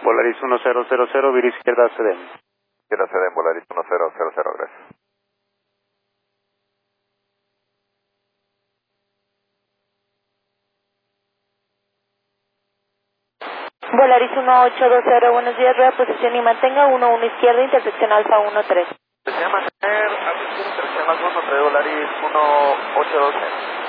Volaris 1000, vía izquierda Sedem. Izquierda Sedem, Volaris 1000, gracias. Volaris 1820, buenos días, rueda posición y mantenga 11 izquierda, intersección Alfa 13. Desea mantener atención intersección Alfa 13, Volaris 1820.